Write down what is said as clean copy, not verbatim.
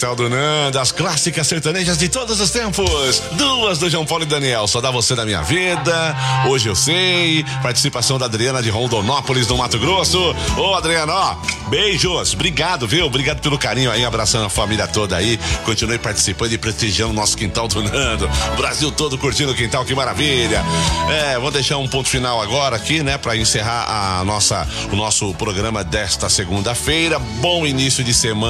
Quintal do Nando, as clássicas sertanejas de todos os tempos. Duas do João Paulo e Daniel, Só Dá Você da Minha Vida, Hoje Eu Sei. Participação da Adriana de Rondonópolis, no Mato Grosso. Ô, Adriana, ó, beijos, obrigado, viu? Obrigado pelo carinho aí, abraçando a família toda aí. Continue participando e prestigiando o nosso Quintal do Nando. O Brasil todo curtindo o quintal, que maravilha. Vou deixar um ponto final agora aqui, né, pra encerrar o nosso programa desta segunda-feira. Bom início de semana.